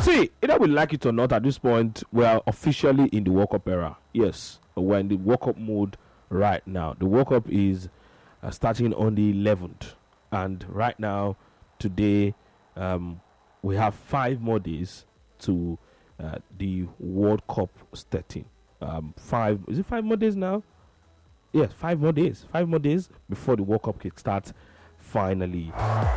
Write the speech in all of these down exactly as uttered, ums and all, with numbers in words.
See, either we like it or not, at this point, we are officially in the World Cup era. Yes, we're in the World Cup mode right now. The World Cup is uh, starting on the eleventh. And right now, today, um, we have five more days to uh, the World Cup starting. Um, five, is it five more days now? Yes, five more days. Five more days before the World Cup kick starts finally.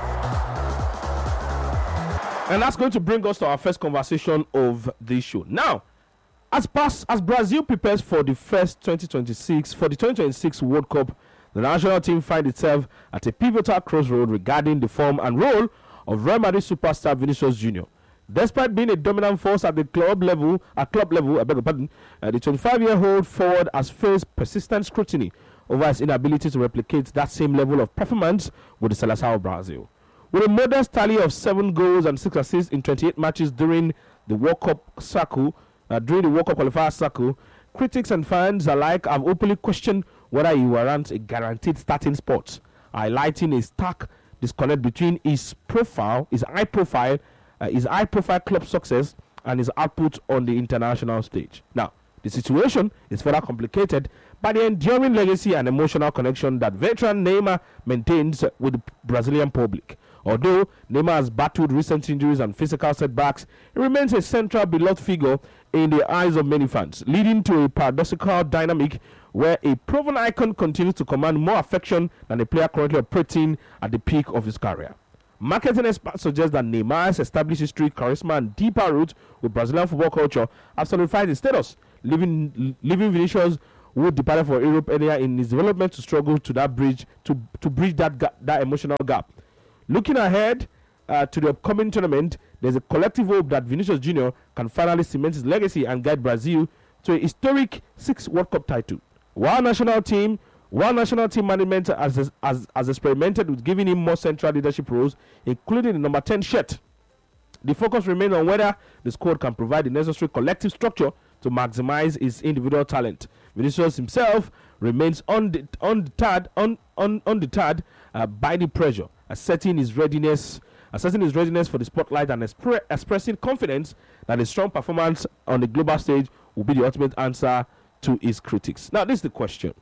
And that's going to bring us to our first conversation of this show. Now, as past, as Brazil prepares for the first twenty twenty-six, for the twenty twenty-six World Cup, the national team finds itself at a pivotal crossroad regarding the form and role of Real Madrid superstar Vinicius Junior Despite being a dominant force at the club level, at club level, I beg your pardon, uh, the twenty-five-year-old forward has faced persistent scrutiny over his inability to replicate that same level of performance with the Seleção of Brazil. With a modest tally of seven goals and six assists in twenty-eight matches during the World Cup cycle, uh, during the World Cup qualifier cycle, critics and fans alike have openly questioned whether he warrants a guaranteed starting spot, highlighting a stark disconnect between his profile, his high profile, uh, his high profile club success, and his output on the international stage. Now, the situation is further complicated by the enduring legacy and emotional connection that veteran Neymar maintains with the Brazilian public. Although Neymar has battled recent injuries and physical setbacks, he remains a central beloved figure in the eyes of many fans, leading to a paradoxical dynamic where a proven icon continues to command more affection than a player currently operating at the peak of his career. Marketing experts suggest that Neymar's established history, charisma, and deeper roots with Brazilian football culture have solidified his status, leaving, leaving Vinicius, who departed for Europe earlier in his development, to struggle to that bridge to, to bridge that gap, that emotional gap. Looking ahead uh, to the upcoming tournament, there's a collective hope that Vinicius Junior can finally cement his legacy and guide Brazil to a historic sixth World Cup title. While national team, while national team management has, has, has experimented with giving him more central leadership roles, including the number ten shirt, the focus remains on whether the squad can provide the necessary collective structure to maximize his individual talent. Vinicius himself remains undeterred, un, un, undeterred uh, by the pressure, asserting his readiness, assessing his readiness for the spotlight and expre- expressing confidence that a strong performance on the global stage will be the ultimate answer to his critics. Now, this is the question.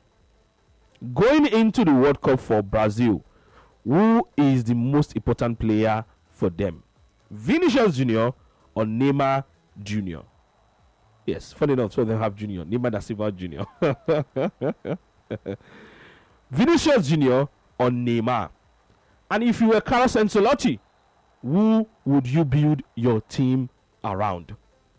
Going into the World Cup for Brazil, who is the most important player for them? Vinicius Junior or Neymar Junior? Yes, funny enough, so they have Junior, Neymar da Silva Junior Vinicius Junior or Neymar? And if you were Carlos Ancelotti, who would you build your team around?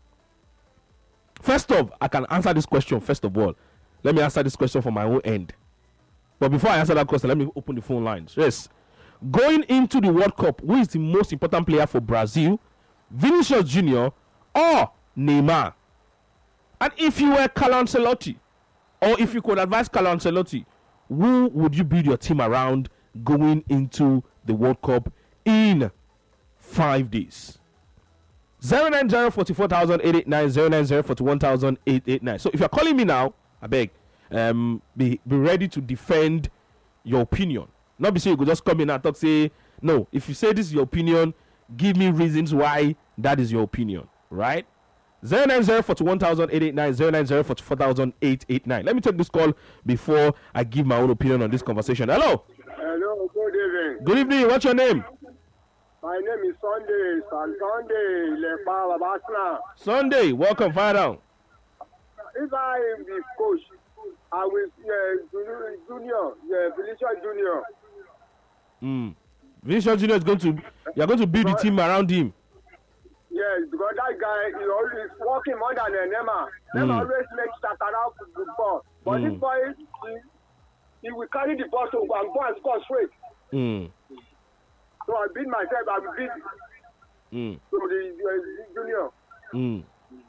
First off, I can answer this question first of all. Let me answer this question from my own end. But before I answer that question, let me open the phone lines. Yes. Going into the World Cup, who is the most important player for Brazil? Vinicius Junior or Neymar? And if you were Carlo Ancelotti, or if you could advise Carlo Ancelotti, who would you build your team around going into the World Cup in five days? zero nine zero four four thousand eight eight nine, zero nine zero four one thousand eight eight nine. So if you're calling me now, I beg, um, be, be ready to defend your opinion. Not be saying you could just come in and talk, say, no, if you say this is your opinion, give me reasons why that is your opinion, right? zero nine zero four one thousand eight eight nine, zero nine zero four four thousand eight eight nine. Let me take this call before I give my own opinion on this conversation. Hello. Hello, good evening. Good evening. What's your name? My name is Sunday. Sunday Lepa Babasna. Sunday, welcome. Fire down. If I am the coach, I will uh, Junior, uh, Vinicius Junior. Mm. Vinicius Junior is going to, you are going to build the team around him. Yes, because that guy is always working more than Neymar. Neymar Mm. always makes Takara the ball. But Mm. this boy, he, he will carry the ball to and go and score straight. Mm. So I beat myself, I will beat Mm. so the uh, Junior. Mm.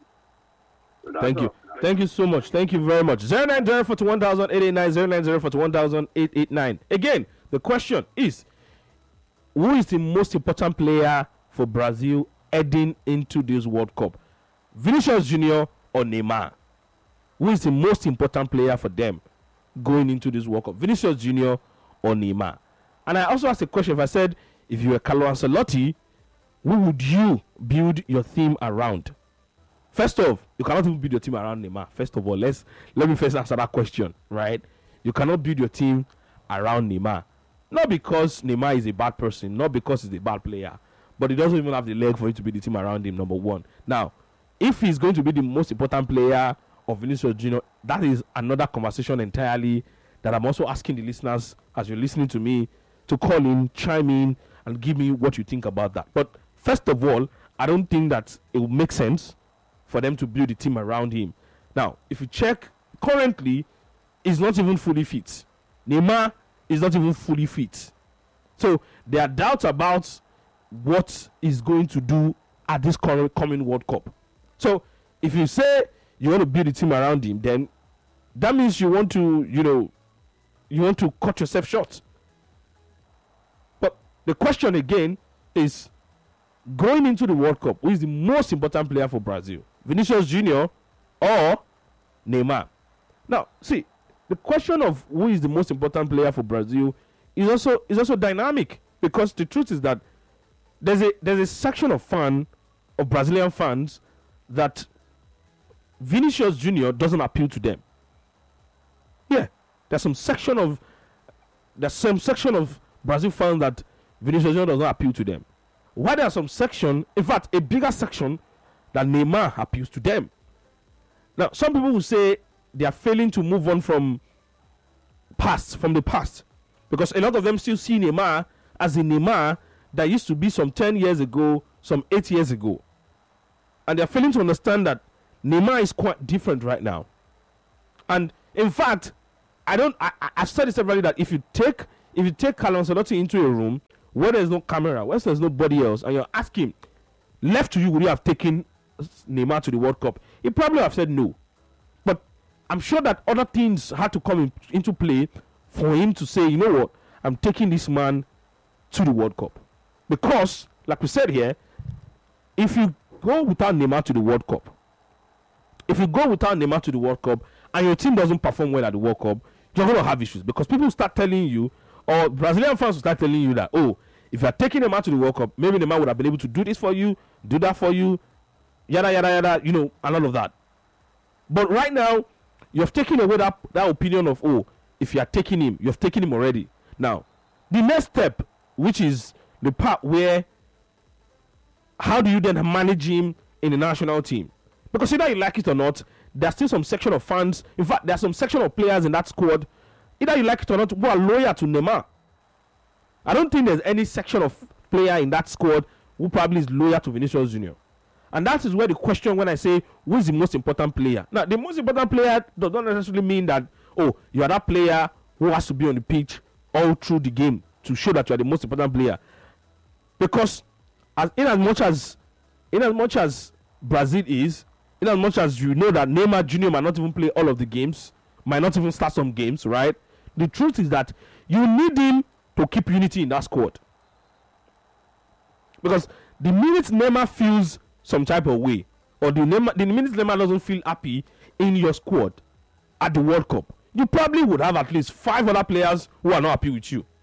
So Thank you. all. Thank you so much. Thank you very much. zero nine zero four one thousand eight eight nine, zero nine zero four one thousand eight eight nine. Again, the question is, who is the most important player for Brazil heading into this World Cup? Vinicius Junior or Neymar? Who is the most important player for them going into this World Cup? Vinicius Junior or Neymar? And I also asked a question. If I said, if you were Carlo Ancelotti, who would you build your team around? First off, you cannot even build your team around Neymar. First of all, let's let me first answer that question, right? You cannot build your team around Neymar. Not because Neymar is a bad person, not because he's a bad player, but he doesn't even have the leg for you to build the team around him, number one. Now, if he's going to be the most important player of Vinicius Junior, that is another conversation entirely that I'm also asking the listeners, as you're listening to me, to call in, chime in, and give me what you think about that. But first of all, I don't think that it would make sense for them to build a team around him. Now, if you check, currently, he's not even fully fit. Neymar is not even fully fit. So there are doubts about what he's going to do at this current coming World Cup. So if you say you want to build a team around him, then that means you want to, you know, you want to cut yourself short. But the question again is, going into the World Cup, who is the most important player for Brazil? Vinicius Junior or Neymar? Now, see, the question of who is the most important player for Brazil is also is also dynamic, because the truth is that there's a there's a section of fan of Brazilian fans that Vinicius Junior doesn't appeal to them. Yeah, there's some section of there's some section of Brazil fans that Vinicius Junior does not appeal to them. Why there are some section, in fact, a bigger section that Neymar appeals to them. Now, some people will say they are failing to move on from past, from the past, because a lot of them still see Neymar as a Neymar that used to be some ten years ago, some eight years ago. And they are failing to understand that Neymar is quite different right now. And in fact, I don't, I, I've said it separately that if you take, if you take Carlo Ancelotti into a room where there's no camera, where there's nobody else, and you're asking, left to you, would you have taken Neymar to the World Cup? He probably have said no. But I'm sure that other things had to come in, into play for him to say, you know what, I'm taking this man to the World Cup. Because, like we said here, if you go without Neymar to the World Cup, if you go without Neymar to the World Cup and your team doesn't perform well at the World Cup, you're going to have issues, because people start telling you, or Brazilian fans will start telling you that, oh, if you're taking Neymar to the World Cup, maybe Neymar would have been able to do this for you, do that for you, yada, yada, yada, you know, and all of that. But right now, you've taken away that, that opinion of, oh, if you're taking him, you've taken him already. Now, the next step, which is the part where, how do you then manage him in the national team? Because either you like it or not, there's still some section of fans, in fact, there's some section of players in that squad, either you like it or not, who are loyal to Neymar. I don't think there's any section of player in that squad who probably is loyal to Vinicius Junior And that is where the question, when I say who is the most important player. Now, the most important player does not necessarily mean that, oh, you are that player who has to be on the pitch all through the game to show that you are the most important player. Because as in as much as in as much as Brazil is, in as much as you know that Neymar Junior might not even play all of the games, might not even start some games, right? The truth is that you need him to keep unity in that squad. Because the minute Neymar feels some type of way, or the, Neymar, the minute Neymar doesn't feel happy in your squad at the World Cup, you probably would have at least five other players who are not happy with you.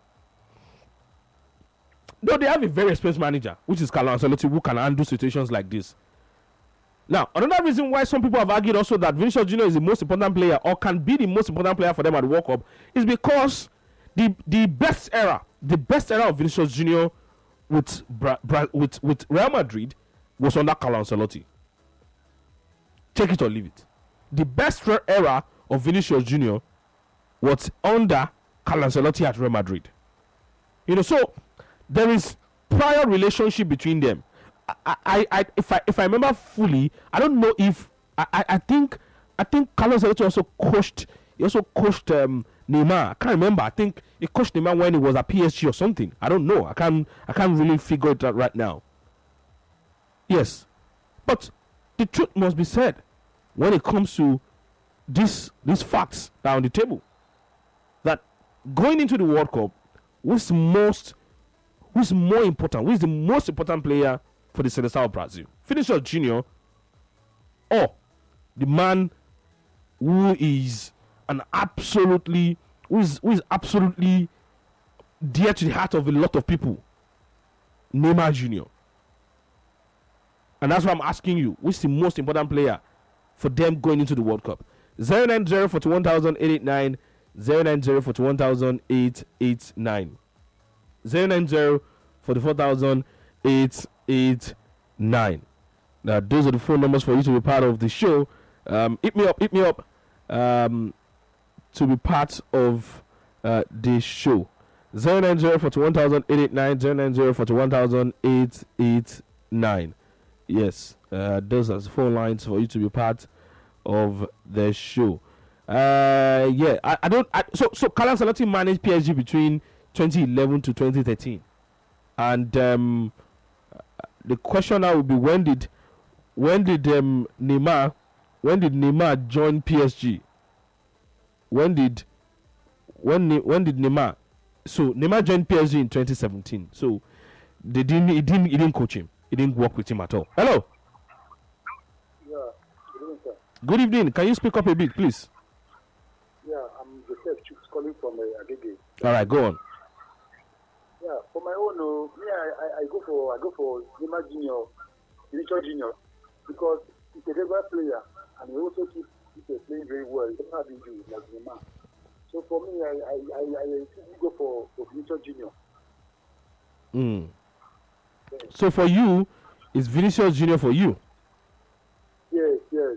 Though they have a very experienced manager, which is Carlo Ancelotti, who can handle situations like this. Now, another reason why some people have argued also that Vinicius Junior is the most important player, or can be the most important player for them at the World Cup, is because the the best era, the best era of Vinicius Junior with Bra- Bra- with with Real Madrid was under Carlo Ancelotti. Take it or leave it. The best era of Vinicius Junior was under Carlo Ancelotti at Real Madrid. You know, so there is prior relationship between them. I, I, I, if I, if I remember fully, I don't know if I, I, I think, I think Carlos Ancelotti also coached. He also coached um, Neymar. I can't remember. I think he coached Neymar when he was at P S G or something. I don't know. I can't, I can't really figure it out right now. Yes, but the truth must be said when it comes to this, these facts that are on the table. That going into the World Cup, who's most, who's more important? Who is the most important player for the Seleção of Brazil? Vinicius Junior or the man who is an absolutely who is, who is absolutely dear to the heart of a lot of people, Neymar Junior And that's why I'm asking you, which is the most important player for them going into the World Cup? zero nine zero four one thousand eight eight nine, zero nine zero four one thousand eight eight nine, zero nine zero four four thousand eight eight nine. Now, those are the phone numbers for you to be part of the show. Um, hit me up, hit me up um, to be part of uh, this show. zero nine zero four one thousand eight eight nine, zero nine zero four one thousand eight eight nine. Yes, uh, those are the phone lines for you to be part of the show. Uh, yeah, I, I don't. I, so, so Carlo Ancelotti managed P S G between twenty eleven to twenty thirteen, and um, the question now will be, when did, when did um, Neymar, when did Neymar join P S G? When did, when when did Neymar? So Neymar joined P S G in twenty seventeen. So they didn't, he didn't, he didn't coach him. He didn't work with him at all. Hello. Yeah. Good evening, sir. Good evening. Can you speak up a bit, please? Yeah, I'm Joseph Chuks calling from uh, Agege. All right, go on. Yeah, for my own, uh, me, I, I, I go for I go for Neymar Junior, Vinicius Junior, because he's a regular player and he also keeps keep playing very well. He doesn't have injuries like Neymar. So for me, I I I, I simply go for for Vinicius Junior. Mm. Yes. So for you, is Vinicius Junior for you? Yes, yes.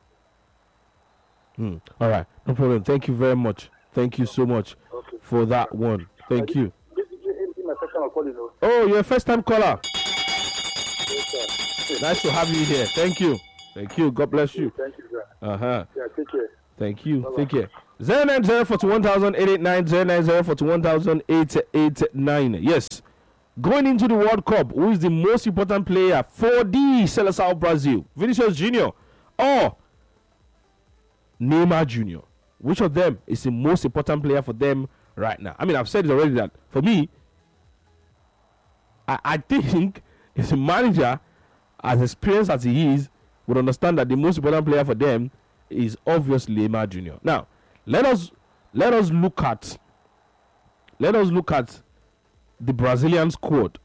Mm. All right, no problem. Thank you very much. Thank you so much Okay. for that one. Thank I you. This is my second time calling. You know. Oh, you're a first-time caller. Yes, sir. Nice to have you here. Thank you. Thank you. God bless you. Thank you, sir. Uh huh. Yeah, take care. Thank you. Bye-bye. Take care. Zero nine zero forty one thousand eight eight nine, zero nine zero forty one thousand eight eight nine. Yes. Going into the World Cup, who is the most important player for the Seleção of Brazil? Vinicius Junior or Neymar Junior? Which of them is the most important player for them right now? I mean, I've said it already that for me, I, I think if a manager as experienced as he is would understand that the most important player for them is obviously Neymar Junior Now, let us let us look at let us look at the Brazilian squad.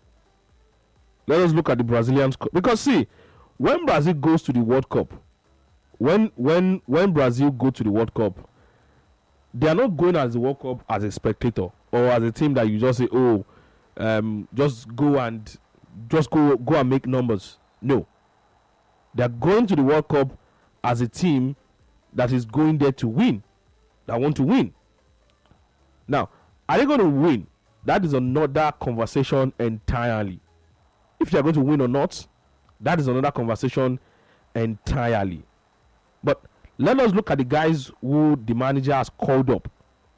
Let us look at the Brazilian squad, because see, when Brazil goes to the World Cup, when when when Brazil go to the World Cup, they are not going as the World Cup as a spectator or as a team that you just say, oh, um, just go and just go go and make numbers. No, they are going to the World Cup as a team that is going there to win, that want to win. Now, are they going to win? That is another conversation entirely. If they are going to win or not, that is another conversation entirely. But let us look at the guys who the manager has called up.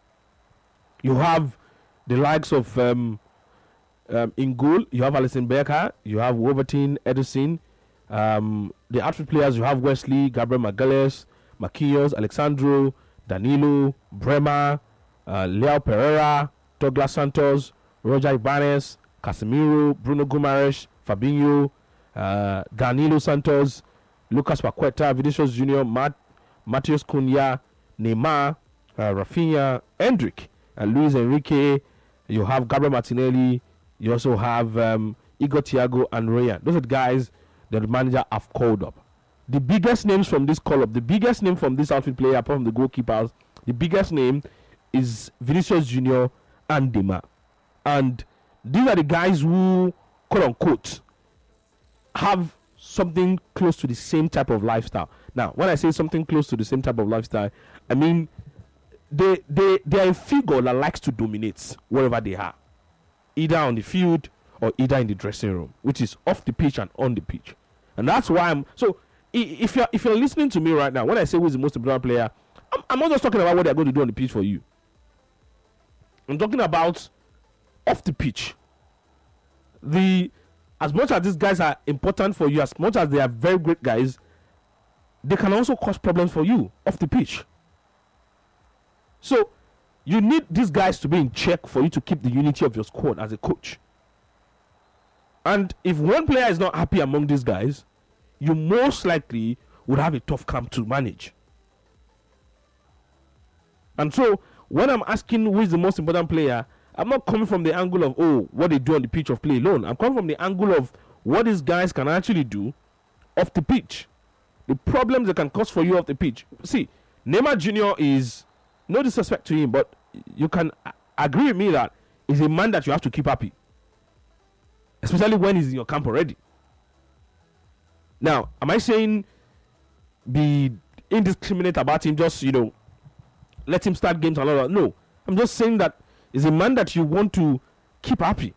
You have the likes of um, um, in goal, you have Alisson Becker, you have Wolverton, Edison. Um, the outfield players, you have Wesley, Gabriel Magalhaes, Marquinhos, Alexandro, Danilo, Bremer, uh, Leo Pereira, Douglas Santos, Roger Ibanez, Casemiro, Bruno Guimaraes, Fabinho, uh, Danilo Santos, Lucas Paqueta, Vinicius Junior, Matt, Matheus Cunha, Neymar, uh, Rafinha, Endrick, and Luis Enrique. You have Gabriel Martinelli. You also have um, Igor Thiago and Ryan. Those are the guys that the manager have called up. The biggest names from this call up, the biggest name from this outfield player, apart from the goalkeepers, the biggest name is Vinicius Junior and Neymar. And these are the guys who, quote unquote, have something close to the same type of lifestyle. Now, when I say something close to the same type of lifestyle, I mean they they they are a figure that likes to dominate wherever they are, either on the field or either in the dressing room, which is off the pitch and on the pitch. And that's why I'm so. If you're if you're listening to me right now, when I say who is the most important player, I'm, I'm not just talking about what they're going to do on the pitch for you. I'm talking about off the pitch. The as much as these guys are important for you, as much as they are very great guys, they can also cause problems for you off the pitch. So you need these guys to be in check for you to keep the unity of your squad as a coach. And if one player is not happy among these guys, you most likely would have a tough camp to manage. And so when I'm asking who is the most important player, I'm not coming from the angle of, oh, what they do on the pitch of play alone. I'm coming from the angle of what these guys can actually do off the pitch, the problems they can cause for you off the pitch. See, Neymar Junior is, no disrespect to him, but you can a- agree with me that he's a man that you have to keep happy, especially when he's in your camp already. Now, am I saying be indiscriminate about him, just, you know, let him start games and all that? No, I'm just saying that he's a man that you want to keep happy.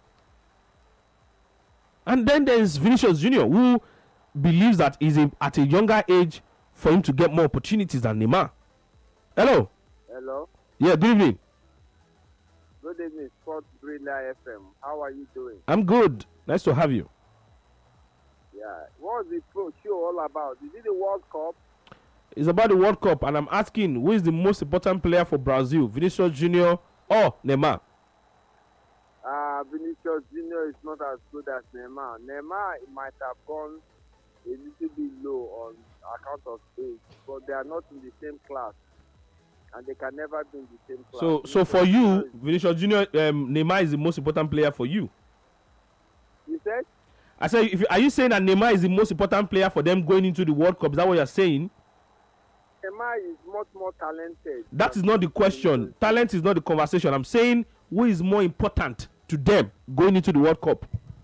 And then there's Vinicius Junior, who believes that he's a, at a younger age for him to get more opportunities than Neymar. Hello. Hello. Yeah, good evening. Good evening, Sport Brilla F M. How are you doing? I'm good. Nice to have you. Yeah. What's the pro show all about? Is it the World Cup? It's about the World Cup, and I'm asking, who is the most important player for Brazil, Vinicius Junior or Neymar? Uh, Vinicius Junior is not as good as Neymar. Neymar might have gone a little bit low on account of age, but they are not in the same class, and they can never be in the same class. So, so for you, Vinicius Junior, um, Neymar is the most important player for you. You said? I said, if you, are you saying that Neymar is the most important player for them going into the World Cup? Is that what you're saying? Neymar is much more talented. That is not the question. Talent is not the conversation. I'm saying, who is more important to them going into the World Cup?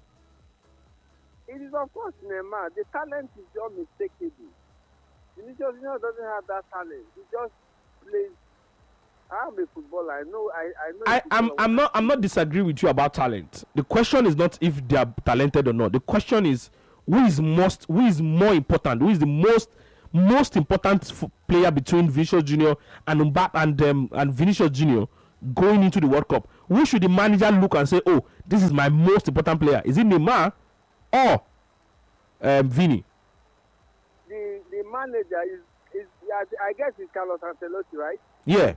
It is, of course, Neymar. The talent is unmistakable. Vinicius Junior doesn't have that talent. He just plays. I'm a footballer. I know. I, I know. I, I'm, I'm not. I'm not disagreeing with you about talent. The question is not if they are talented or not. The question is who is most, who is more important, who is the most, most important f- player between Vinicius Junior and Mbappe and um, and Vinicius Junior going into the World Cup. Who should the manager look and say, oh, this is my most important player? Is it Neymar or um, Vini? The the manager is is I guess it's Carlos Ancelotti, right? Yeah.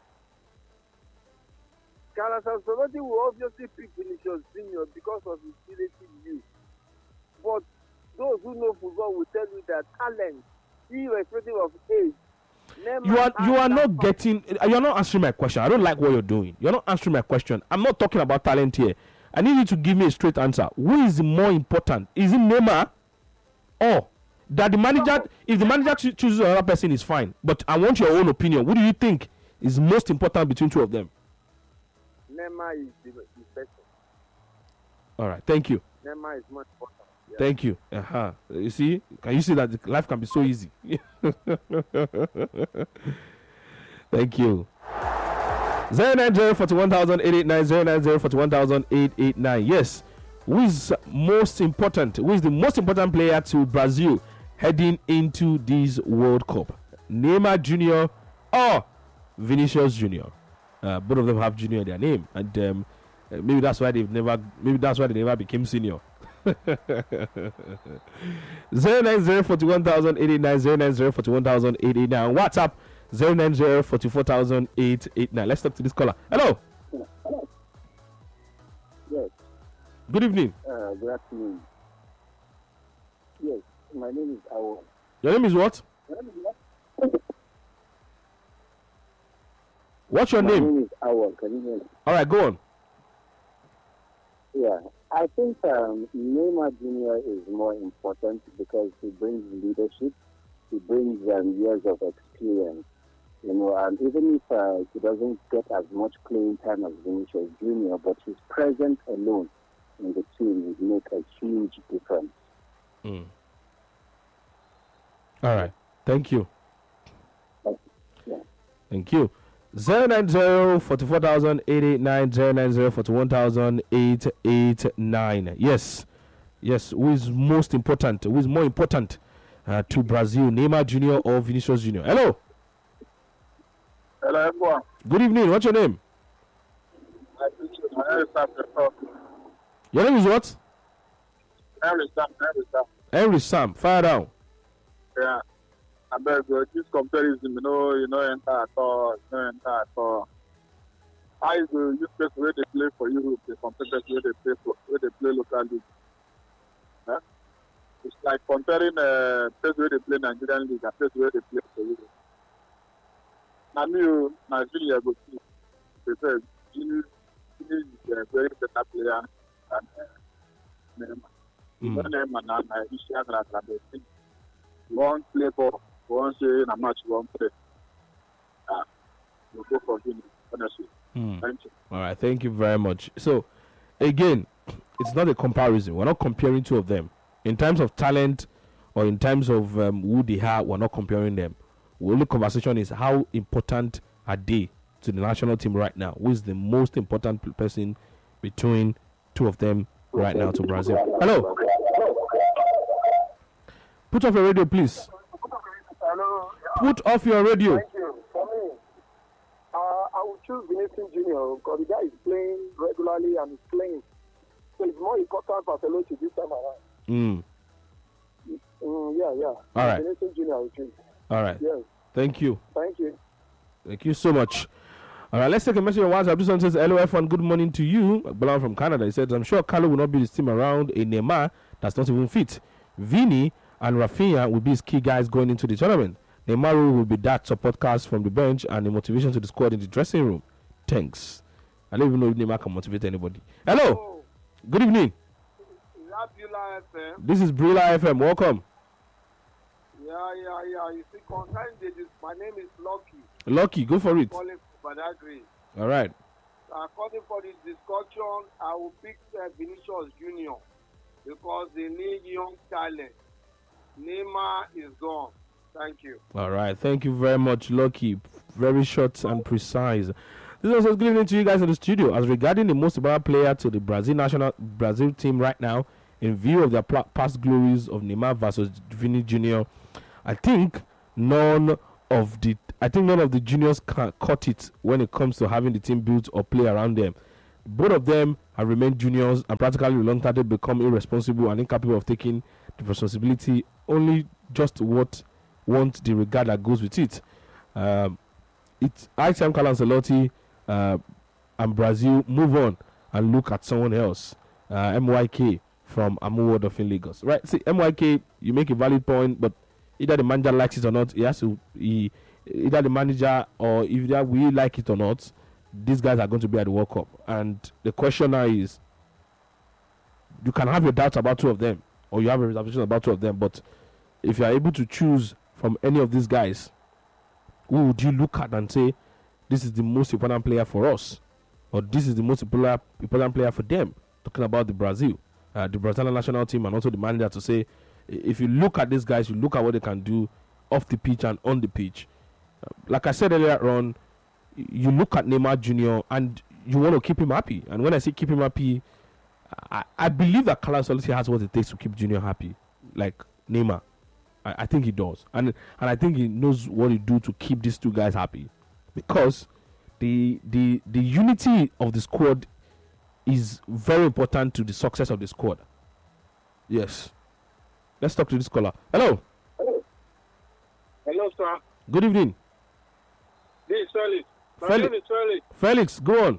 Carlos Ancelotti will obviously pick Vinicius Junior because of his relative youth. But those who know football will tell you that talent, irrespective of age, Neymar You are you are not that getting. You are not answering my question. I don't like what you're doing. You're not answering my question. I'm not talking about talent here. I need you to give me a straight answer. Who is more important? Is it Neymar or that the manager? If the manager cho- chooses another person, is fine. But I want your own opinion. What do you think is most important between two of them? Neymar is the, the person. All right. Thank you. Neymar is much important. Yeah. Thank you. Uh-huh. You see? Can you see that life can be so easy? Thank you. zero nine zero four one thousand eight eight nine zero nine zero four one thousand eight eight nine. Yes. Who is most important? Who is the most important player to Brazil heading into this World Cup? Neymar Junior or Vinicius Junior? Uh, both of them have Junior in their name, and um, uh, maybe that's why they've never. Maybe that's why they never became senior. Zero nine zero forty one thousand eight eight nine zero nine zero forty one thousand eight eight nine. WhatsApp zero nine zero forty four thousand eight eight nine. Let's talk to this caller. Hello. Yes. Good evening. Uh, good afternoon. Yes, my name is Awo. Your name is what? What's your my name? My name is Awo. Can you hear me? All right, go on. Yeah, I think um, Neymar Junior is more important because he brings leadership. He brings um, years of experience. You know, and even if uh, he doesn't get as much playing time as Vinicius Junior, but his presence alone in the team would make a huge difference. Mm. All right. Thank you. Yeah. Thank you. Zero nine zero forty four thousand eight eight nine zero nine zero forty one thousand eight eight nine. Yes, yes. Who is most important? Who is more important uh, to Brazil, Neymar Junior or Vinicius Junior? Hello. Hello, everyone. Good evening. What's your name? Your name is what? Henry Sam. Henry Sam. Henry Sam. Fire down. Yeah. I beg you, this comparison, you know, you know, enter at all, you know, enter at all. I will use place where they play for Europe, the competitors where they play for, where they play local league. Yeah? It's like comparing a uh, place where they play Nigerian league and place where they play for Europe. Now, me, Nigeria go see. They say, he is a very better player than uh, Neymar. You know them and I issue that that they won't play ball, won't say in a match, won't play. Ah, we'll go for him, honestly. Mm. Thank you. All right, thank you very much. So, again, it's not a comparison. We're not comparing two of them. In terms of talent or in terms of um, who they are, we're not comparing them. The only conversation is how important are they to the national team right now? Who is the most important person between two of them right now to Brazil? Hello? Put off your radio, please. Hello. Put off your radio. Thank you. For me, uh, I would choose Vinicius Junior because the guy is playing regularly and is playing. So it's more important for Ancelotti this time around. Mm. Mm, yeah, yeah. All right. Vinicius Junior, I would choose. All right. Yes. Thank you. Thank you. Thank you so much. All right, let's take a message on WhatsApp. This one says, L O F one, good morning to you. Balan from Canada. He says, I'm sure Carlo will not be his team around a Neymar that's not even fit. Vini and Rafinha will be his key guys going into the tournament. Neymar will be that support cast from the bench and the motivation to the squad in the dressing room. Thanks. I don't even know if Neymar can motivate anybody. Hello. Oh, Good evening. is that Bula F M? This is Brilla F M. Welcome. Yeah, yeah, yeah. You see, concerning this, my name is Lucky. Lucky, go for it. Calling from Badagry. All right. According for this discussion, I will pick uh, Vinicius Junior because they need young talent. Neymar is gone. Thank you. All right. Thank you very much, Lucky. Very short and precise. This is also good evening to you guys in the studio. As regarding the most important player to the Brazil national Brazil team right now, in view of their pl- past glories of Neymar versus Vini Junior, I think none of the I think none of the juniors can cut it when it comes to having the team built or play around them. Both of them have remained juniors and practically reluctantly become irresponsible and incapable of taking the responsibility. Only just what want the regard that goes with it. Um, it's high time Carlo Ancelotti uh, and Brazil move on and look at someone else. Uh, M Y K from Amuwo of in Lagos. Right? See, M Y K, you make a valid point, but either the manager likes it or not, he has to. He, either the manager or if they we like it or not, these guys are going to be at the World Cup. And the question now is, you can have your doubts about two of them, or you have a reservation about two of them, but if you are able to choose from any of these guys, who would you look at and say, this is the most important player for us, or this is the most important important player for them? Talking about the Brazil, uh, the Brazilian national team, and also the manager, to say, if you look at these guys, you look at what they can do off the pitch and on the pitch. Uh, like I said earlier on, you look at Neymar Junior and you want to keep him happy. And when I say keep him happy, I, I believe that Carlo Ancelotti has what it takes to keep Junior happy, like Neymar. I, I think he does, and and I think he knows what he do to keep these two guys happy, because the the the unity of the squad is very important to the success of the squad. Yes. Let's talk to this caller. Hello. Hello. Hello, sir. Good evening. This is Felix. My Felix. name is Felix. Felix, go on.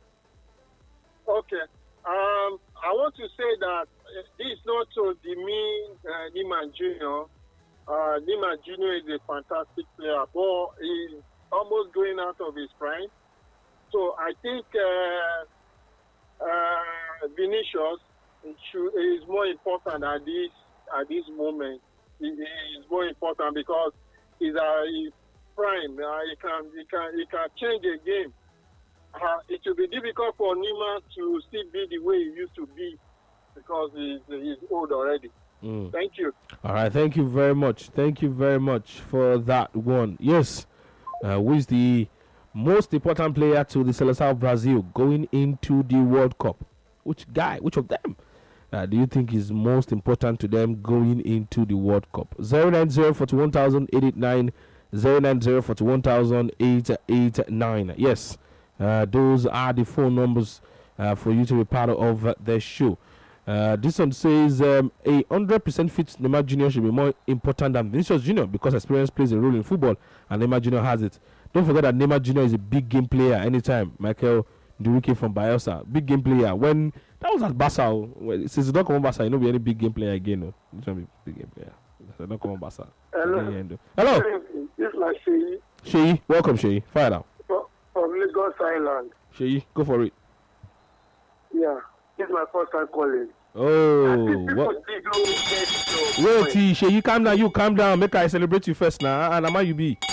Okay. Um, I want to say that uh, this is not to demean uh, Neymar Junior Uh, Neymar Junior is a fantastic player, but he's almost going out of his prime. So I think uh, uh, Vinicius should, is more important at this at this moment. He is more important because he's a he's prime. Uh, he can he can he can change a game. Uh, it will be difficult for Neymar to still be the way he used to be because he's he's old already. Mm. Thank you. All right, thank you very much. Thank you very much for that one. Yes, uh, who is the most important player to the Seleção of Brazil going into the World Cup? Which guy, which of them uh, do you think is most important to them going into the World Cup? zero nine zero, four one thousand, eight eight nine, zero nine zero, four one thousand, eight eight nine. Yes, uh, those are the phone numbers uh, for you to be part of uh, the show. Uh, this one says um, a one hundred percent fit Neymar Junior should be more important than Vinicius Junior because experience plays a role in football and Neymar Junior has it. Don't forget that Neymar Junior is a big game player anytime. Michael Duruke from Bielsa, big game player. When that was at Barca, well, since he don't come on Barca, he don't be any big game player again. No, this one be big game player. He don't come on Barca. Hello. Hello. This is like Sheyi Sheyi, welcome Sheyi. Fire out. from, from Lagos Island. Sheyi, go for it. Yeah, this is my first time calling. Oh, what? Wait, Tisha, you calm down. You calm down. Make I celebrate you first now. And am I you be?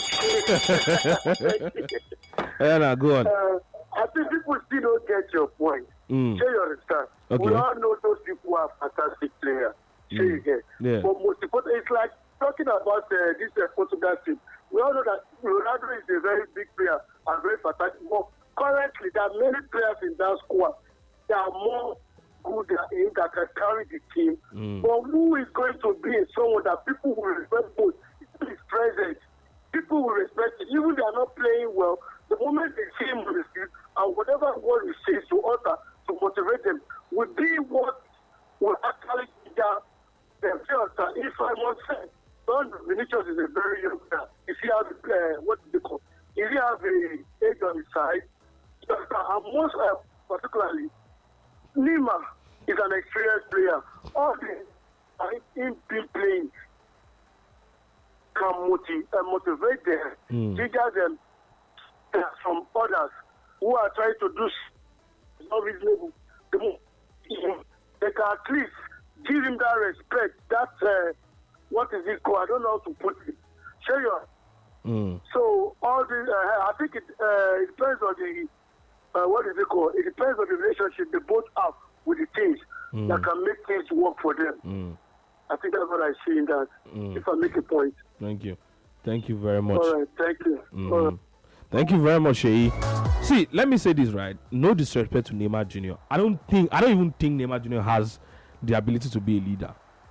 Yeah, now go on. Uh, I think people still don't get your point. Mm. Sure, you understand. Okay. We all know those people are fantastic players. Sure, Mm. you get. Yeah. But most important, it's like talking about uh, this uh, Portugal team. We all know that Ronaldo is a very big player and very fantastic. But currently, there are many players in that squad that are more good than him that can carry the team. Mm. But who is going to be someone that people will respect both? If he's present, people will respect it. Even if they are not playing well, the moment they see him on the field, and whatever word he says to utter to motivate them will be what will actually get them. If I must say, Don Vinicius is a very young player. If he has uh, what do they call? If he has a age on his side, and most uh, particularly, Neymar is an experienced player. All the uh, him being playing can motivate, uh, motivate them, Mm. trigger them uh, from others who are trying to do not reasonable. The more, they can at least give him that respect. That uh, what is it called? I don't know how to put it. Sure, you are. Mm. So all the uh, I think it, uh, it depends on the uh, what is it called? It depends on the relationship they both have with the teams Mm. that can make things work for them. Mm. I think that's what I see in that. Mm. If I make a point. Thank you. Thank you very much. All right, thank you. Mm. All right. Thank you very much, Sheyi. See, let me say this right. No disrespect to Neymar Junior I don't think I don't even think Neymar Junior has the ability to be a leader.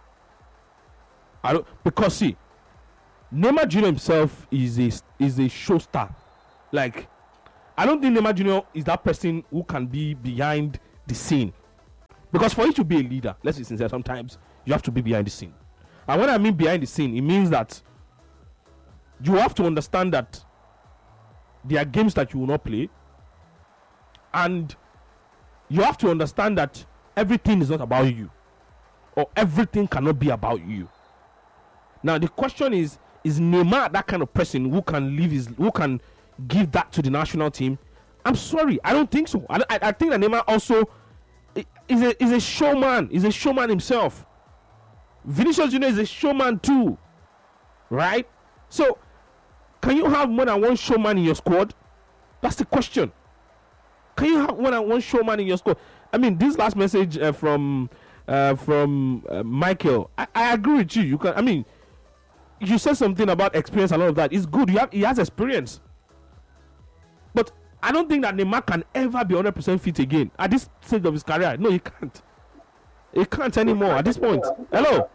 I don't because see, Neymar Junior himself is a is a show star. Like, I don't think Neymar Junior is that person who can be behind the scene. Because for you to be a leader, let's be sincere, sometimes you have to be behind the scene. And when I mean behind the scene, it means that you have to understand that there are games that you will not play, and you have to understand that everything is not about you, or everything cannot be about you. Now the question is, is Neymar that kind of person who can leave his who can give that to the national team? I'm sorry, I don't think so. I, I, I think that Neymar also is a is a showman. Is a showman himself. Vinicius Junior is a showman too, right? So, can you have more than one showman in your squad? That's the question. Can you have more than one showman in your squad? I mean, this last message uh, from uh, from uh, Michael, I, I agree with you. You can. I mean, you said something about experience and all of that. It's good. You have. He has experience, but I don't think that Neymar can ever be one hundred percent fit again at this stage of his career. No, he can't. He can't anymore at this point. Hello.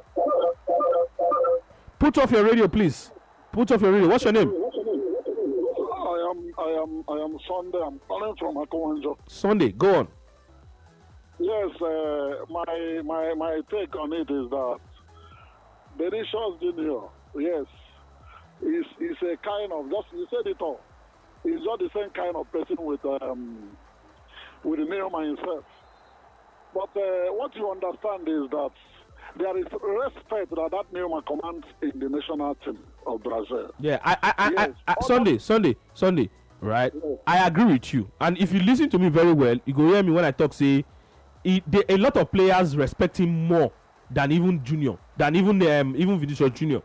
Put off your radio, please. Put off your radio. What's your name? I am, I am, I am Sunday. I'm calling from Akowanjo. Sunday. Go on. Yes, uh, my my my take on it is that Vinicius Junior, yes, is is a kind of just you said it all. He's not the same kind of person with um with Neymar himself. But uh, what you understand is that there is respect that that Neymar commands in the national team of Brazil. Yeah, I, I, I, Yes. I, I Sunday, Sunday, Sunday, right? Yes. I agree with you. And if you listen to me very well, you go hear me when I talk. Say, it, they, a lot of players respect him more than even Junior, than even um, even Vinicius Junior.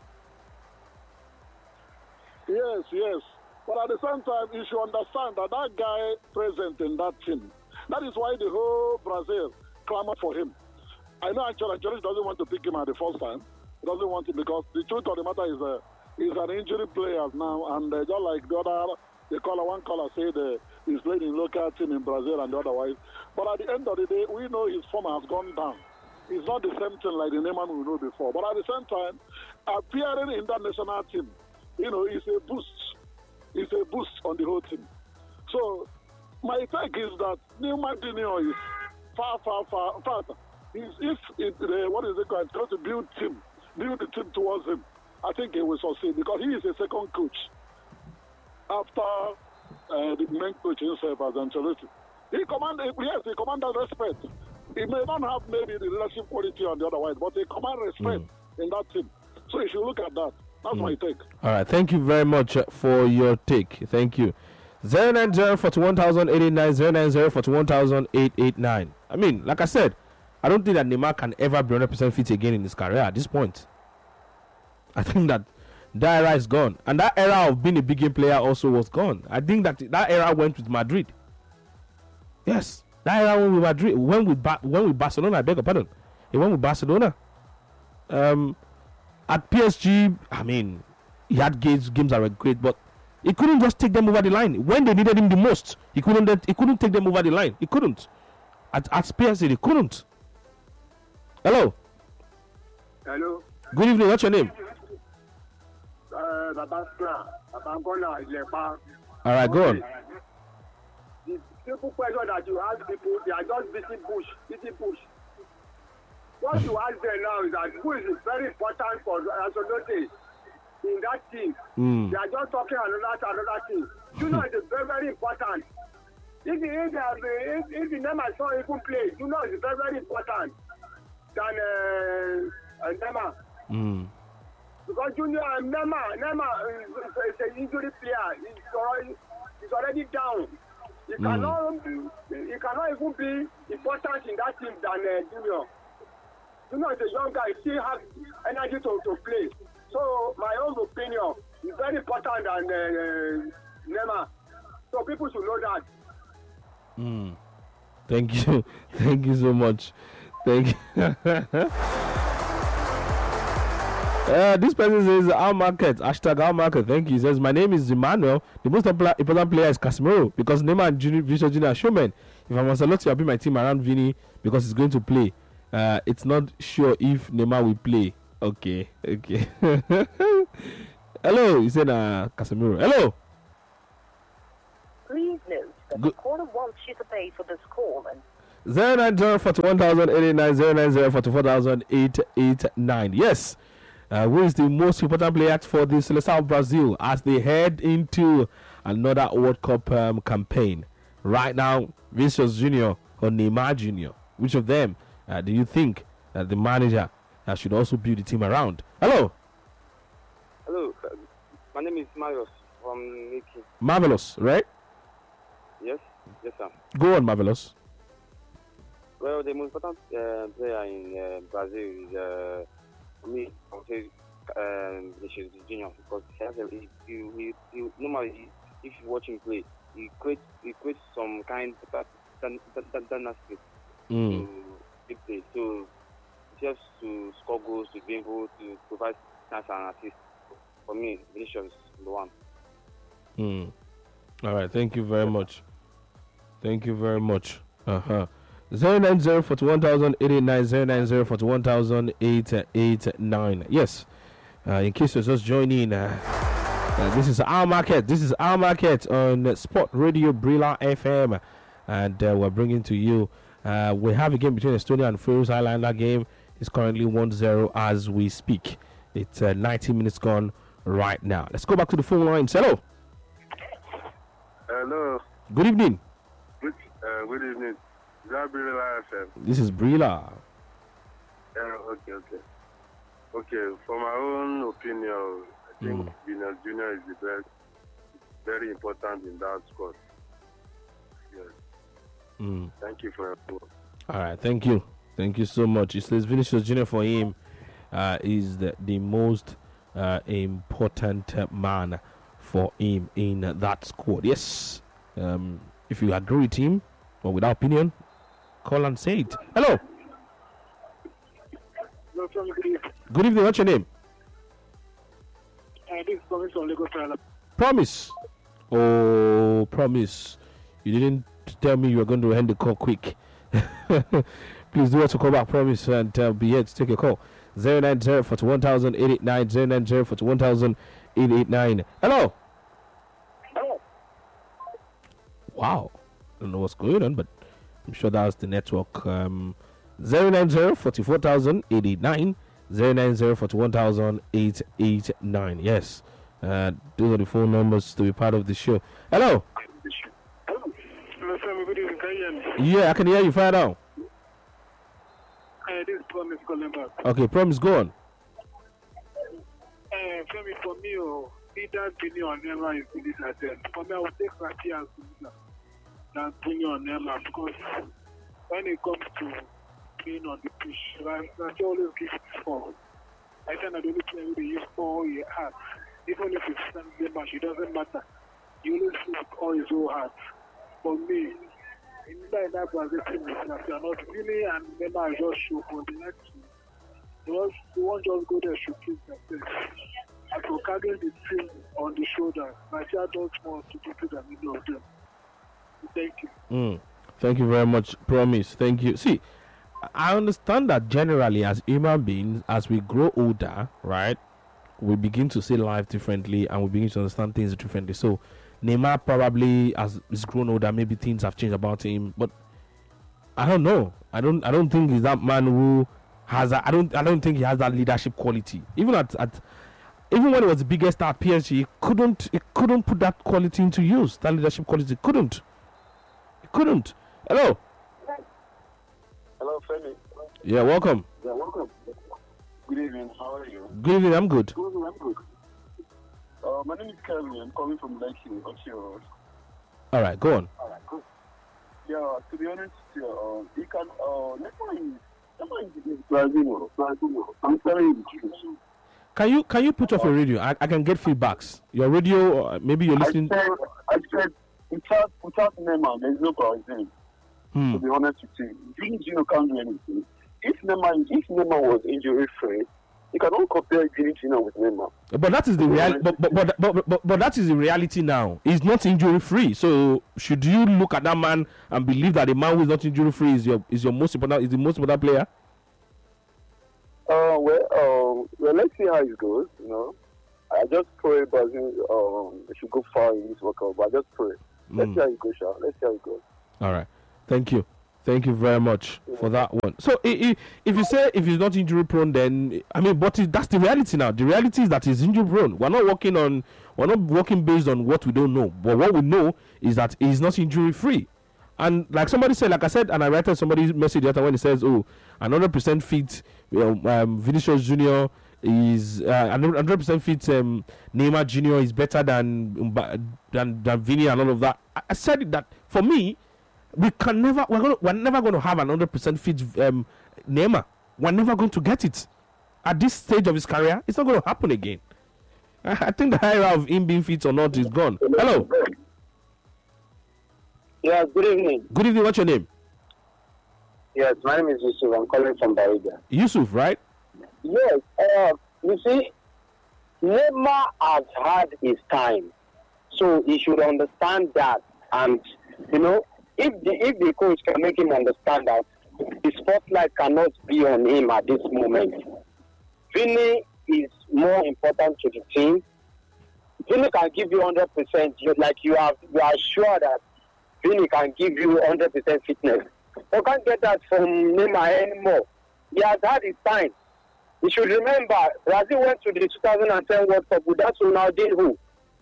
Yes, yes. But at the same time, you should understand that that guy present in that team, that is why the whole Brazil clamored for him. I know actually Ancelotti doesn't want to pick him at the first time. He doesn't want to because the truth of the matter is uh, he's an injury player now, and uh, just like the other, the caller, one caller said uh, he's playing in local team in Brazil and the otherwise. But at the end of the day, we know his form has gone down. It's not the same thing like the Neymar we know before. But at the same time, appearing in that national team, you know, is a boost. It's a boost on the whole team. So my take is that Neymar Junior is far, far, far, far. If it, uh, what is it going to, to build team, build the team towards him, I think he will succeed because he is a second coach after uh, the main coach himself as Ancelotti. He command, yes, he commands respect. He may not have maybe the leadership quality on the other way, but he commands respect mm. in that team. So you should look at that. That's mm. my take. All right, thank you very much for your take. Thank you. zero nine zero, four one thousand eight eight nine, zero nine zero, four one thousand eight eight nine. I mean, like I said, I don't think that Neymar can ever be one hundred percent fit again in his career at this point. I think that that era is gone. And that era of being a big game player also was gone. I think that that era went with Madrid. Yes. That era went with Madrid. Went with, ba- went with Barcelona, I beg your pardon. He went with Barcelona. Um, at P S G, I mean, he had games, games that were great, but he couldn't just take them over the line. When they needed him the most, he couldn't he couldn't take them over the line. He couldn't. At, at P S G, he couldn't. Hello. Hello. Good evening. What's your name? Uh, Babasla. Babangona Ilepa. All right, go on. The simple question that you ask people, they are just beating push, beating push. What you ask them now is that who is very important for Ancelotti in that team. Mm. They are just talking another another thing. You know, it's very very important. If the if the if, if the Neymar is not even play, you know, it's very very important than uh, uh, Neymar. Mm. Because Junior and Neymar, Neymar is, is an injury player. He's already, he's already down. He Mm. cannot be, he cannot even be important in that team than uh, Junior. Junior is a young guy. He still has energy to, to play. So my own opinion is very important than uh, Neymar. So people should know that. Mm. Thank you. Thank you so much. Thank you. Uh, this person says our market, hashtag our market. Thank you. He says, my name is Emmanuel. The most impla- important player is Casemiro because Neymar and Junior, Vinicius Junior are showmen. If I'm Ancelotti, I'll be my team around Vini because he's going to play. Uh, it's not sure if Neymar will play. Okay, okay. Hello, he said uh, Casemiro. Hello. Please note that Good. the caller wants you to pay for this call and zero nine zero forty one thousand eight eight nine zero nine zero forty four thousand eight eight nine. Yes. Uh, who is the most important player for the Seleção of Brazil as they head into another World Cup um, campaign? Right now, Vinicius Junior or Neymar Junior Which of them uh, do you think that the manager uh, should also build the team around? Hello. Hello, uh, my name is Marius from Nikki. Marvelous, right? Yes, yes, sir. Go on, Marvelous. Well, the most important uh, player in uh, Brazil is, uh, for me, I would say um, Vinicius Junior because he has a, he, he, he, he, normally, if you watch him play, he creates he creates some kind of dynasty Mm. to big play. So just to score goals, to be able to provide chance and assist. For me, Vinicius is the one. Mm. All right, thank you very much. Thank you very much. Uh huh. Zero nine zero forty one thousand eight eight nine zero nine zero forty one thousand eight eight nine. Yes. Uh, in case you're just joining, uh, uh, this is our market. This is our market on Sport Radio Brila F M, and uh, we're bringing to you. Uh, we have a game between Estonia and Faroes Islander. Game is currently one zero as we speak. It's uh, ninety minutes gone right now. Let's go back to the phone lines. Hello. Hello. Good evening. Good, uh, good evening. Is that Brila F M? This is Brila. Yeah, okay, okay. Okay, for my own opinion, I think Mm. Vinicius Junior is the best, very important in that squad. Yes. Mm. Thank you for your support. All right, thank you, thank you so much. It says Vinicius Junior for him uh, is the, the most uh, important uh, man for him in uh, that squad. Yes, um, if you agree with him or without opinion, call and say it. Hello. No, from good evening. Good evening. What's your name? Uh, this is coming from Lagos Island. Promise. Oh, promise. You didn't tell me you were going to end the call quick. Please do also call back, promise, and uh, be here to take a call. zero nine zero forty one thousand eight eight nine zero nine zero forty one thousand eight eight nine. Hello. Hello. Wow. I don't know what's going on, but I'm sure that was the network. Um, zero nine zero forty four thousand eight eight nine zero nine zero forty one thousand eight eight nine. Yes. Uh, those are the phone numbers to be part of the show. Hello. Hello. Hello, Femi. Good evening. Can you hear me? Yeah, I can hear you. Fire down. Uh, this is Promise calling back. Okay, promise, go on. Uh, Femi, for me, oh, either Vini or Neymar is really at them. For me, I would take Rafi as winner than Vini or Neymar because when it comes to playing on the pitch. Like, like he always gives his all. I think that the only player who they use all he has. Even if it's the match, it doesn't matter. He always plays all his whole heart. For me, in that Brazil team, if you are not really and Neymar just show for the next two. They won't, they won't just go there showcase themselves. And for carrying the team on the shoulder, Nigeria does more to do than any of them. Thank you. Mm. Thank you very much. Promise. Thank you. See, I understand that generally as human beings, as we grow older, right, we begin to see life differently and we begin to understand things differently. So Neymar probably, as he's grown older, maybe things have changed about him. But I don't know. I don't. I don't think he's that man who has. A, I don't. I don't think he has that leadership quality. Even at, at even when he was the biggest star at P S G, he couldn't. He couldn't put that quality into use. That leadership quality couldn't. He couldn't. Hello. Hello, Femi. Yeah. Welcome. Yeah, welcome. Good evening. How are you? Good evening. I'm good. Good, I'm good. Uh, my name is Kevin. I'm calling from Lekki. What's your? All right. Go on. All right. Good. Yeah. To be honest, yeah, uh, he can. Uh, never mind. Never mind. Brazil. Brazil. I'm telling you the truth. Can you can you put off your radio? I, I can get feedbacks. Your radio, uh, maybe you're listening. I said, I said without without Neymar, there's no Brazil. Hmm. To be honest with you, Vini Junior can't do anything. If Neymar, if Neymar was injury free, you cannot compare Vini Junior with Neymar. But that is the reality. But but, but but but but that is the reality now. He's not injury free. So should you look at that man and believe that the man who is not injury free is your is your most important is the most important player? Uh, well, um, well, let's see how it goes. You know, I just pray Brazil um they should go far in this World Cup. But I just pray. Let's Mm. see how it goes, Sha. Let's see how it goes. All right. Thank you. Thank you very much for that one. So i- i- if you say if he's not injury prone, then I mean, but it, that's the reality now. The reality is that he's injury prone. We're not working on we're not working based on what we don't know. But what we know is that he's not injury free. And like somebody said, like I said, and I read somebody's message the other when he says, "Oh, one hundred percent fit, you know, um, Vinicius Junior is uh, one hundred percent fit. Um, Neymar Junior is better than Mba- than than Vini and all of that." I, I said that for me, we can never we're gonna we're never going to have an one hundred percent fit um, Neymar. We're never going to get it at this stage of his career. It's not going to happen again. I, I think the era of him being fit or not is gone. Hello. Yeah. Good evening. Good evening. What's your name? Yes, my name is Yusuf. I'm calling from Bariga. Yusuf, right? Yes. Uh, you see, Neymar has had his time, so he should understand that. And you know, if the if the coach can make him understand that the spotlight cannot be on him at this moment, Vini is more important to the team. Vini can give you one hundred percent. Like you have, you are sure that Vini can give you one hundred percent fitness. You can't get that from Neymar anymore. He has had his time. You should remember, Brazil went to the two thousand ten World Cup without Ronaldinho.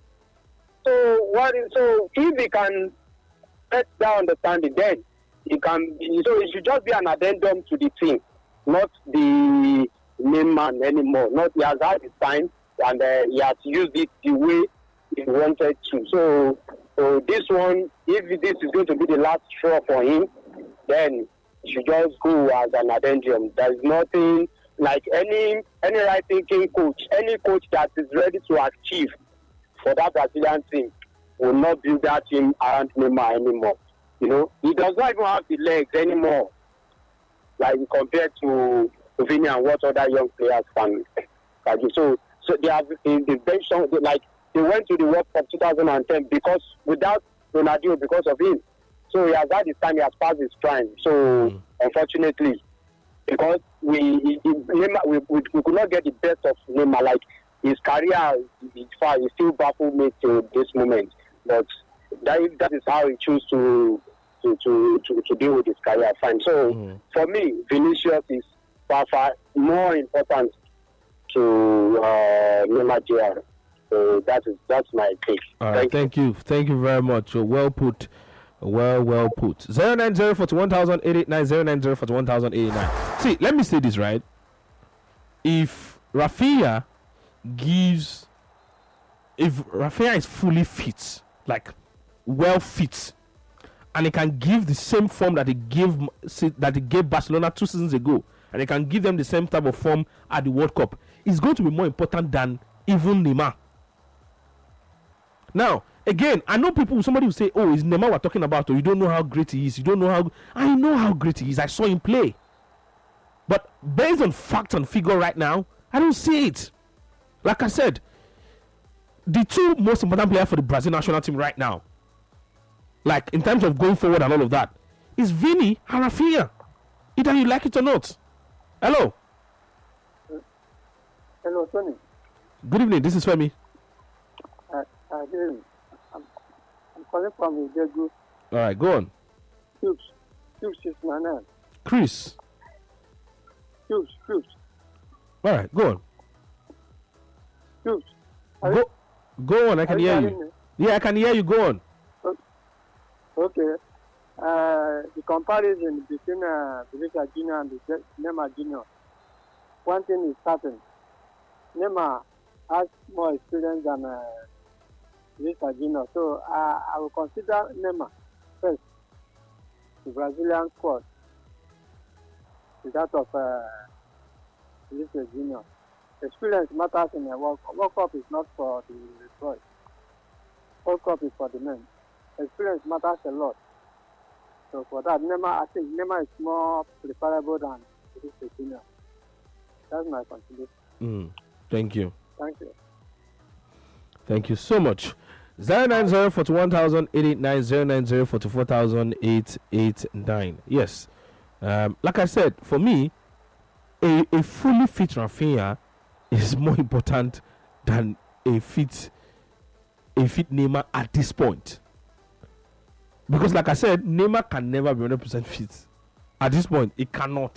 So what? Is, so if he can get that understanding, then he can. So it should just be an addendum to the team, not the main man anymore. Not he has had his time and uh, he has used it the way he wanted to. So, so this one, if this is going to be the last straw for him, then he should just go as an addendum. There is nothing like any any right thinking coach, any coach that is ready to achieve for that Brazilian team will not build that team around Neymar anymore. You know, he does not even have the legs anymore, like compared to Vini and what other young players can can do. So, so they have in the bench, like they went to the World Cup two thousand ten because without Ronaldo, because of him. So he has had his time, he has passed his prime. So mm. unfortunately, because we, he, he, Neymar, we, we we could not get the best of Neymar, like his career is far, he still baffled me to this moment. But that that is how he chose to to, to, to, to deal with his career. Fine. So mm. for me, Vinicius is far far more important to uh, Neymar Junior So that is that's my take. All right, thank, thank you. you, thank you very much. Uh, well put, well well put. Zero nine zero forty one thousand eight eight nine zero nine zero forty one thousand eight eight nine. See, let me say this right. If Rafinha gives, if Rafinha is fully fit, like well fit, and he can give the same form that he gave that he gave Barcelona two seasons ago, and he can give them the same type of form at the World Cup, it's going to be more important than even Neymar. Now, again, I know people, somebody will say, oh, it's Neymar we're talking about, or you don't know how great he is. You don't know how, I know how great he is. I saw him play. But based on fact and figure right now, I don't see it. Like I said, the two most important players for the Brazil national team right now, like in terms of going forward and all of that, is Vini and Rafinha. Either you like it or not. Hello. Hello, Tony. Good evening. This is Femi. Uh, uh, I'm, I'm calling from Ijegu. All right, go on. Hughes. Hughes is my name. Chris. Hughes. Hughes. All right, go on. Hughes. Go, go on. I can you hear hearing you. me? Yeah, I can hear you. Go on. Okay. Uh, the comparison between uh, Vinicius Junior and the Neymar Junior One thing is certain. Neymar has more experience than uh, Vinicius Junior So uh, I will consider Neymar first. The Brazilian squad is that of uh, Vinicius Junior Experience matters in a World Cup. World Cup is not for the boys. World Cup is for the men. Experience matters a lot. So for that, Neymar, I think Neymar is more preferable than Vinicius Junior That's my contribution. Mm, thank you. Thank you. Thank you so much. zero nine zero four one thousand eight eight nine zero nine zero four four thousand eight eight nine. Yes. Um, like I said, for me, a, a fully fit Rafinha is more important than a fit a fit Neymar at this point. Because like I said, Neymar can never be one hundred percent fit. At this point, it cannot.